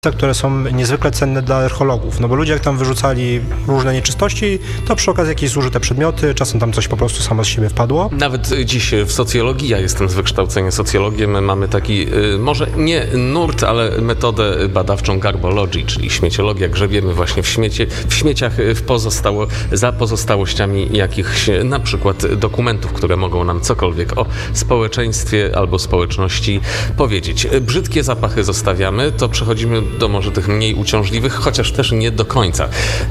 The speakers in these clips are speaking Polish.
które są niezwykle cenne dla archeologów, no bo ludzie jak tam wyrzucali różne nieczystości, to przy okazji jakieś zużyte przedmioty, czasem tam coś po prostu samo z siebie wpadło. Nawet dziś w socjologii, ja jestem z wykształcenia socjologiem, mamy taki, może nie nurt, ale metodę badawczą garbology, czyli śmieciologia, grzebiemy właśnie w śmieciach za pozostałościami jakichś na przykład dokumentów, które mogą nam cokolwiek o społeczeństwie albo społeczności powiedzieć. Brzydkie zapachy zostawiamy, to przechodzimy do może tych mniej uciążliwych, chociaż też nie do końca.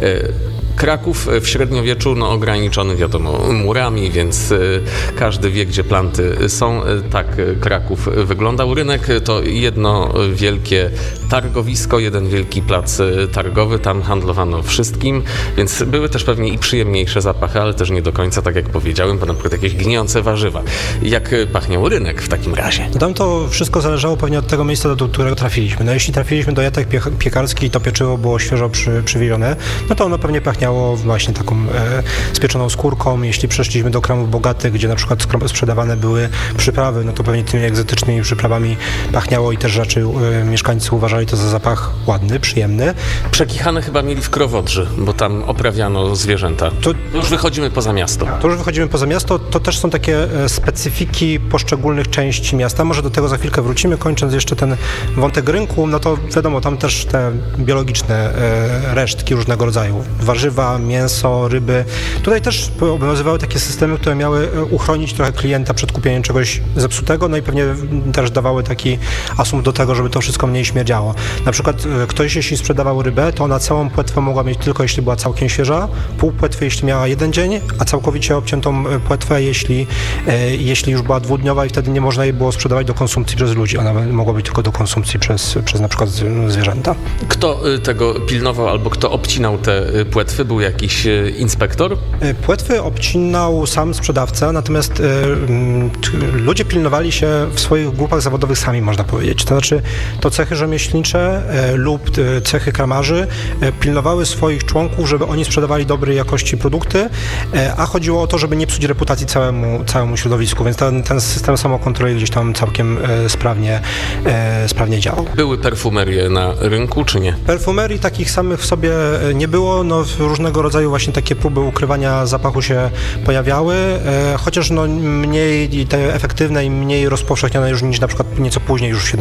Kraków w średniowieczu ograniczony, wiadomo, murami, więc każdy wie, gdzie planty są. Tak Kraków wyglądał. Rynek to jedno wielkie targowisko, jeden wielki plac targowy. Tam handlowano wszystkim, więc były też pewnie i przyjemniejsze zapachy, ale też nie do końca, tak jak powiedziałem, bo na przykład jakieś gnijące warzywa. Jak pachniał rynek w takim razie? Tam to wszystko zależało pewnie od tego miejsca, do którego trafiliśmy. No jeśli trafiliśmy do jatek piekarskich i to pieczywo było świeżo przywiezione, no to ono pewnie pachniało właśnie taką spieczoną skórką. Jeśli przeszliśmy do kramów bogatych, gdzie na przykład sprzedawane były przyprawy, no to pewnie tymi egzotycznymi przyprawami pachniało i też raczej mieszkańcy uważali to za zapach ładny, przyjemny. Przekichane chyba mieli w Krowodrzy, bo tam oprawiano zwierzęta. To już wychodzimy poza miasto. To już wychodzimy poza miasto. To też są takie specyfiki poszczególnych części miasta. Może do tego za chwilkę wrócimy. Kończąc jeszcze ten wątek rynku, no to wiadomo, tam też te biologiczne resztki różnego rodzaju. Warzywa, mięso, ryby. Tutaj też obowiązywały takie systemy, które miały uchronić trochę klienta przed kupieniem czegoś zepsutego, no i pewnie też dawały taki asumpt do tego, żeby to wszystko mniej śmierdziało. Na przykład ktoś, jeśli sprzedawał rybę, to ona całą płetwę mogła mieć tylko, jeśli była całkiem świeża, pół płetwy, jeśli miała jeden dzień, a całkowicie obciętą płetwę, jeśli już była dwudniowa i wtedy nie można jej było sprzedawać do konsumpcji przez ludzi. Ona mogła być tylko do konsumpcji przez na przykład zwierzęta. Kto tego pilnował albo kto obcinał te płetwy? Był jakiś inspektor? Płetwy obcinał sam sprzedawca, natomiast ludzie pilnowali się w swoich grupach zawodowych sami, można powiedzieć. To znaczy, to cechy rzemieślnicze lub cechy kramarzy pilnowały swoich członków, żeby oni sprzedawali dobrej jakości produkty, a chodziło o to, żeby nie psuć reputacji całemu środowisku, więc ten system samokontroli gdzieś tam całkiem sprawnie działał. Były perfumerie na rynku, czy nie? Perfumerii takich samych w sobie nie było, no różnego rodzaju właśnie takie próby ukrywania zapachu się pojawiały, chociaż mniej te efektywne i mniej rozpowszechnione już niż na przykład nieco później, już w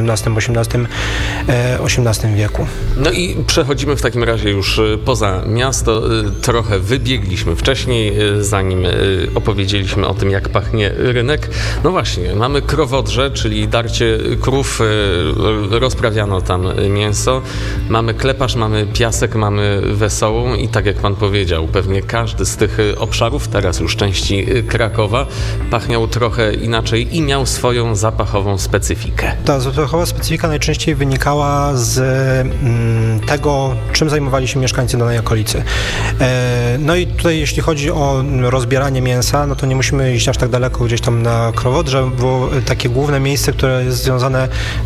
XVII wieku. No i przechodzimy w takim razie już poza miasto, trochę wybiegliśmy wcześniej, zanim opowiedzieliśmy o tym, jak pachnie rynek. No właśnie, mamy Krowodrze, czyli darcie krów, rozprawiano tam mięso, mamy Kleparz, mamy Piasek, mamy Wesołą i tak jak pan powiedział, pewnie każdy z tych obszarów, teraz już części Krakowa, pachniał trochę inaczej i miał swoją zapachową specyfikę. Ta zapachowa specyfika najczęściej wynikała z tego, czym zajmowali się mieszkańcy danej okolicy. No i tutaj jeśli chodzi o rozbieranie mięsa, no to nie musimy iść aż tak daleko gdzieś tam na Krowodrze, bo takie główne miejsce, które jest związane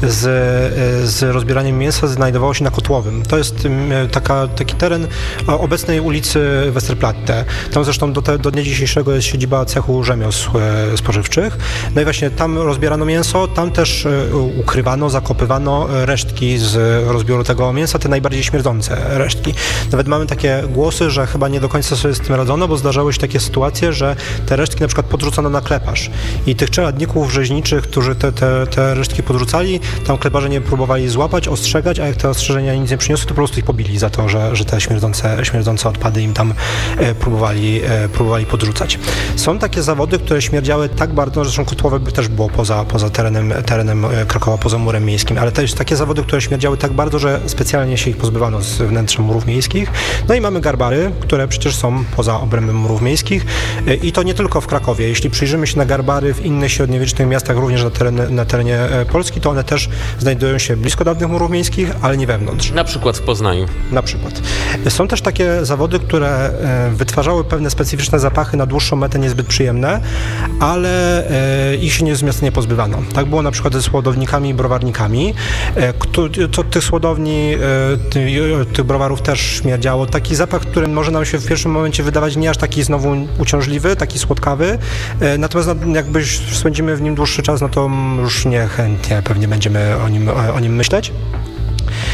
z rozbieraniem mięsa, znajdowało się na Kotłowym. To jest taki teren obecnej ulicy Westerplatte. Tam zresztą do dnia dzisiejszego jest siedziba cechu rzemiosł spożywczych. No i właśnie tam rozbierano mięso, tam też ukrywano, zakopywano resztki z rozbioru tego mięsa, te najbardziej śmierdzące resztki. Nawet mamy takie głosy, że chyba nie do końca sobie z tym radzono, bo zdarzały się takie sytuacje, że te resztki na przykład podrzucono na Kleparz i tych czeladników rzeźniczych, którzy te resztki podrzucali, tam kleparze nie próbowali złapać, ostrzegać, a jak te ostrzeżenia nic nie przyniosły, to po prostu ich pobili za to, że te śmierdzące odpady im tam próbowali podrzucać. Są takie zawody, które śmierdziały tak bardzo, zresztą Kotłowe też było poza terenem Krakowa, poza murem miejskim, ale też takie zawody, które śmierdziały tak bardzo, że specjalnie się ich pozbywano z wnętrza murów miejskich. No i mamy garbary, które przecież są poza obrębem murów miejskich i to nie tylko w Krakowie. Jeśli przyjrzymy się na garbary w innych średniowiecznych miastach, również na terenie Polski, to one też znajdują się blisko dawnych murów miejskich, ale nie wewnątrz. Na przykład w Poznaniu. Na przykład. Są też takie zawody, które wytwarzały pewne specyficzne zapachy na dłuższą metę niezbyt przyjemne, ale ich się z miasta nie pozbywano. Tak było na przykład ze słodownikami i browarnikami. Tych słodowni, tych browarów też śmierdziało. Taki zapach, który może nam się w pierwszym momencie wydawać nie aż taki znowu uciążliwy, taki słodkawy, natomiast jakby spędzimy w nim dłuższy czas, no to już niechętnie pewnie będziemy o nim myśleć.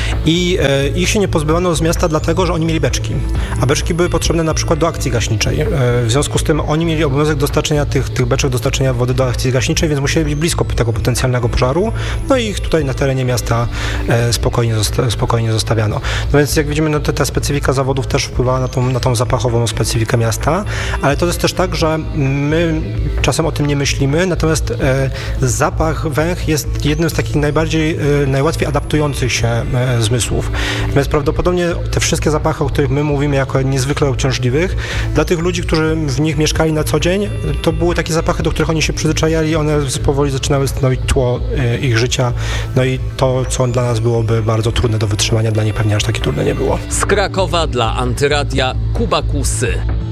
I ich się nie pozbywano z miasta dlatego, że oni mieli beczki, a beczki były potrzebne na przykład do akcji gaśniczej. W związku z tym oni mieli obowiązek dostarczenia tych beczek, dostarczenia wody do akcji gaśniczej, więc musieli być blisko tego potencjalnego pożaru, no i ich tutaj na terenie miasta spokojnie zostawiano. No więc jak widzimy, no ta specyfika zawodów też wpływała na tą zapachową specyfikę miasta, ale to jest też tak, że my czasem o tym nie myślimy, natomiast zapach, węch jest jednym z takich najłatwiej adaptujących się zmysłów. Natomiast prawdopodobnie te wszystkie zapachy, o których my mówimy jako niezwykle uciążliwych, dla tych ludzi, którzy w nich mieszkali na co dzień, to były takie zapachy, do których oni się przyzwyczajali, one powoli zaczynały stanowić tło ich życia, no i to, co dla nas byłoby bardzo trudne do wytrzymania, dla nich pewnie aż takie trudne nie było. Z Krakowa dla Antyradia Kuba Kusy.